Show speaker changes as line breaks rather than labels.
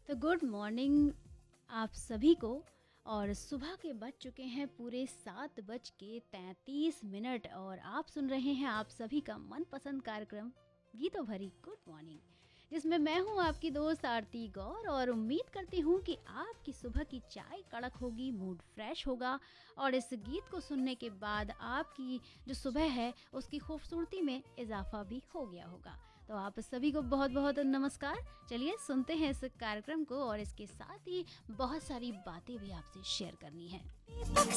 तो good morning आप सभी को। और सुबह के बज चुके हैं पूरे 7:33 और आप सुन रहे हैं आप सभी का मनपसंद कार्यक्रम गीतों भरी गुड मॉर्निंग, जिसमें मैं हूं आपकी दोस्त आरती गौर और उम्मीद करती हूं कि आपकी सुबह की चाय कड़क होगी, मूड फ्रेश होगा और इस गीत को सुनने के बाद आपकी जो सुबह है उसकी खूबसूरती में इजाफा भी हो गया होगा। तो आप सभी को बहुत बहुत नमस्कार। चलिए सुनते हैं इस कार्यक्रम को और इसके साथ ही बहुत सारी बातें भी आपसे शेयर करनी है।